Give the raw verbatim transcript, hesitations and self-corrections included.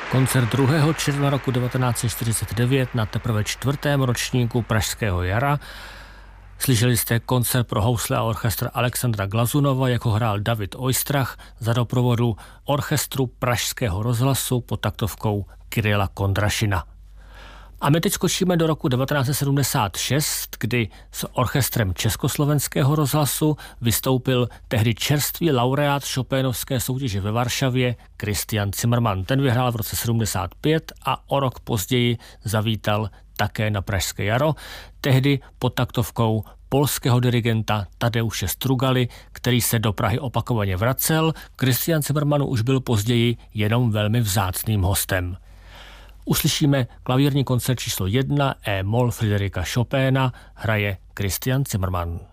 Koncert druhého června roku devatenáct set čtyřicet devět na teprve čtvrtém ročníku Pražského jara. Slyšeli jste koncert pro housle a orchestr Alexandra Glazunova, jako hrál David Oistrach za doprovodu orchestru Pražského rozhlasu pod taktovkou Kyrila Kondrašina. A my teď skočíme do roku devatenáct set sedmdesát šest, kdy s orchestrem Československého rozhlasu vystoupil tehdy čerstvý laureát Chopénovské soutěže ve Varšavě Christian Zimmermann. Ten vyhrál v roce sedmdesát pět a o rok později zavítal také na Pražské jaro, tehdy pod taktovkou polského dirigenta Tadeusze Strugaly, který se do Prahy opakovaně vracel. Christian Zimmermann už byl později jenom velmi vzácným hostem. Uslyšíme klavírní koncert číslo jedna E-moll Friderika Chopina, hraje Christian Zimmermann.